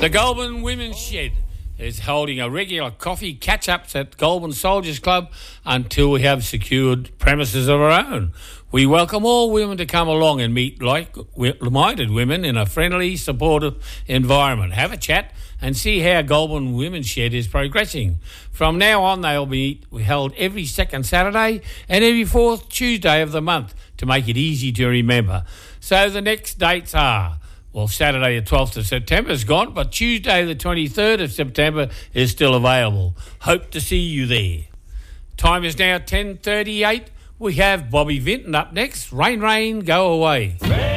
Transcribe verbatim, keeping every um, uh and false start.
The Goulburn Women's Shed is holding a regular coffee catch-ups at Goulburn Soldiers Club until we have secured premises of our own. We welcome all women to come along and meet like-minded women in a friendly, supportive environment. Have a chat and see how Goulburn Women's Shed is progressing. From now on, they'll be held every second Saturday and every fourth Tuesday of the month to make it easy to remember. So the next dates are... Well, Saturday the twelfth of September is gone, but Tuesday the twenty-third of September is still available. Hope to see you there. Time is now ten thirty-eight. We have Bobby Vinton up next. Rain, Rain, Go Away.